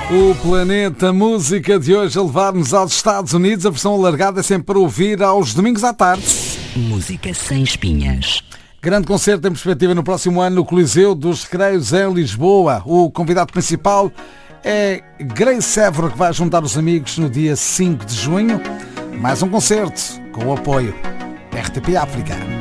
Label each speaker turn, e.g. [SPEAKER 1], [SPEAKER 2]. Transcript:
[SPEAKER 1] O Planeta Música de hoje a levar-nos aos Estados Unidos. A versão alargada é sempre para ouvir aos domingos à tarde.
[SPEAKER 2] Música sem espinhas.
[SPEAKER 1] Grande concerto em perspectiva no próximo ano no Coliseu dos Recreios em Lisboa. O convidado principal é Grace Évora, que vai juntar os amigos no dia 5 de junho. Mais um concerto com o apoio da RTP África.